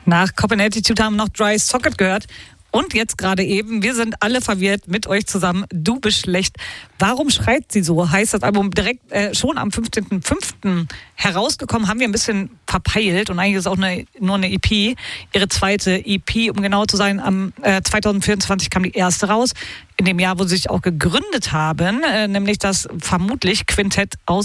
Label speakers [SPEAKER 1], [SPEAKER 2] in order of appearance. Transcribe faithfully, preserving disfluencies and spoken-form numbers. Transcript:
[SPEAKER 1] Nach Cop and Attitude haben wir noch Dry Socket gehört. Und jetzt gerade eben, wir sind alle verwirrt mit euch zusammen. Du bist schlecht. Warum schreit sie so? Heißt das Album direkt äh, schon am fünfzehnten fünften herausgekommen, haben wir ein bisschen verpeilt. Und eigentlich ist es auch eine, nur eine E P. Ihre zweite E P, um genau zu sein, am äh, zwanzig vierundzwanzig kam die erste raus. In dem Jahr, wo sie sich auch gegründet haben, äh, nämlich das vermutlich Quintett aus